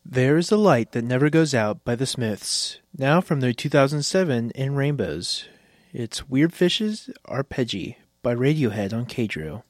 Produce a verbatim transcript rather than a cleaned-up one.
There is a light that never goes out by the Smiths, now from their two thousand seven In Rainbows. It's Weird Fishes Arpeggi by Radiohead on K-Drill.